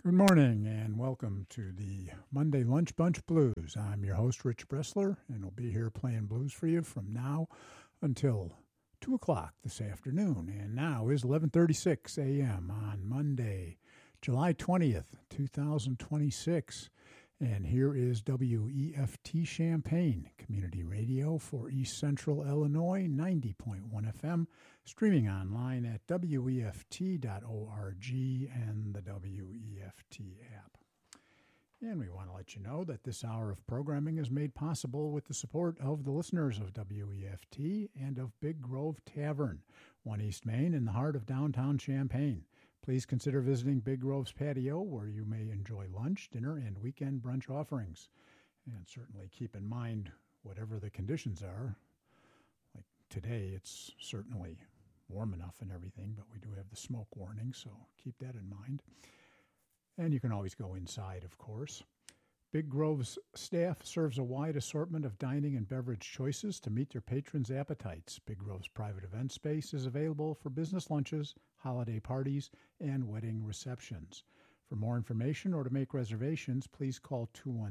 Good morning and welcome to the Monday Lunch Bunch Blues. I'm your host, Rich Bressler, and I'll be here playing blues for you from now until 2 o'clock this afternoon. And now is 11:36 a.m. on Monday, July 20th, 2026. And here is WEFT Champaign, community radio for East Central Illinois, 90.1 FM, streaming online at WEFT.org and the WEFT app. And we want to let you know that this hour of programming is made possible with the support of the listeners of WEFT and of Big Grove Tavern, 1 East Main in the heart of downtown Champaign. Please consider visiting Big Grove's patio, where you may enjoy lunch, dinner, and weekend brunch offerings. And certainly keep in mind, whatever the conditions are, like today, it's certainly warm enough and everything, but we do have the smoke warning, so keep that in mind. And you can always go inside, of course. Big Grove's staff serves a wide assortment of dining and beverage choices to meet their patrons' appetites. Big Grove's private event space is available for business lunches, holiday parties, and wedding receptions. For more information or to make reservations, please call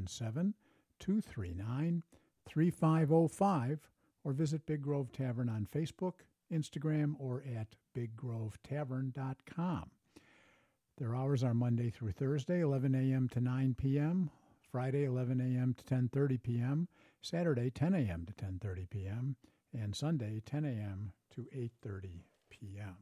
217-239-3505 or visit Big Grove Tavern on Facebook, Instagram, or at biggrovetavern.com. Their hours are Monday through Thursday, 11 a.m. to 9 p.m., Friday, 11 a.m. to 10:30 p.m., Saturday, 10 a.m. to 10:30 p.m., and Sunday, 10 a.m. to 8:30 p.m.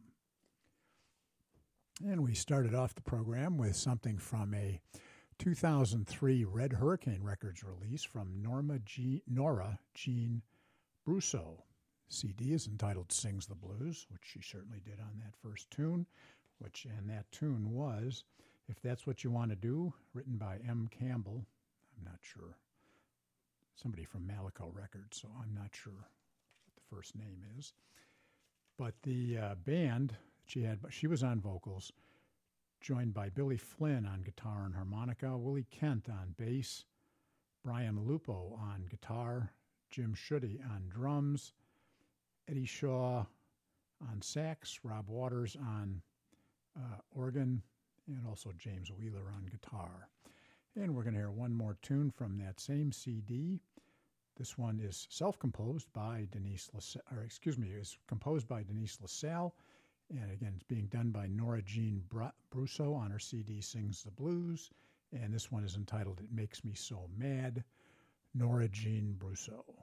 And we started off the program with something from a 2003 Red Hurricane Records release from Nora Jean Brousseau. CD is entitled Sings the Blues, which she certainly did on that first tune, and that tune was If That's What You Want to Do, written by M. Campbell. I'm not sure. Somebody from Malico Records, so I'm not sure what the first name is. But the band she was on vocals, joined by Billy Flynn on guitar and harmonica, Willie Kent on bass, Brian Lupo on guitar, Jim Schutte on drums, Eddie Shaw on sax, Rob Waters on organ, and also James Wheeler on guitar. And we're going to hear one more tune from that same CD. This one is composed by Denise LaSalle. And again, it's being done by Nora Jean Brousseau on her CD Sings the Blues. And this one is entitled It Makes Me So Mad, Nora Jean Brousseau.